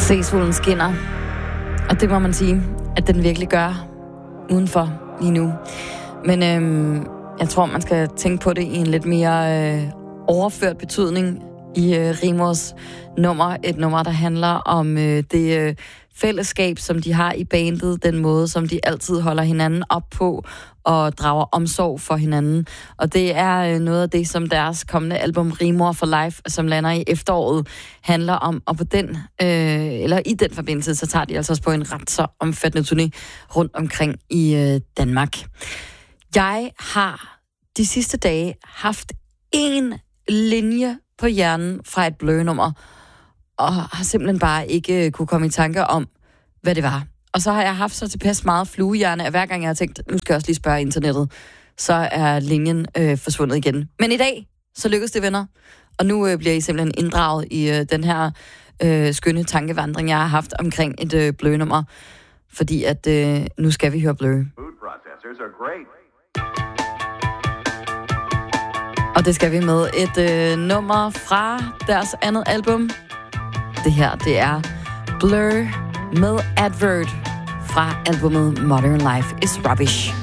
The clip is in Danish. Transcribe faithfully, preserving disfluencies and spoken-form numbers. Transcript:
Se, solen skinner. Og det må man sige, at den virkelig gør udenfor lige nu. Men øhm, jeg tror, man skal tænke på det i en lidt mere øh, overført betydning i øh, Rimos nummer. Et nummer, der handler om øh, det øh, fællesskab, som de har i bandet. Den måde, som de altid holder hinanden op på og drager omsorg for hinanden. Og det er øh, noget af det, som deres kommende album Rimor for Life, som lander i efteråret, handler om. Og på den, øh, eller i den forbindelse, så tager de altså også på en ret så omfattende turné rundt omkring i øh, Danmark. Jeg har de sidste dage haft en linje på hjernen fra et Blur-nummer, og har simpelthen bare ikke øh, kunne komme i tanker om, hvad det var. Og så har jeg haft så tilpas meget fluehjerne, at hver gang jeg har tænkt, nu skal jeg også lige spørge internettet, så er linjen øh, forsvundet igen. Men i dag, så lykkedes det, venner. Og nu øh, bliver I simpelthen inddraget i øh, den her øh, skønne tankevandring, jeg har haft omkring et øh, Blur-nummer. Fordi at øh, nu skal vi høre Blur. Og det skal vi med et øh, nummer fra deres andet album. Det her, det er Blur med Advert fra albumet Modern Life is Rubbish.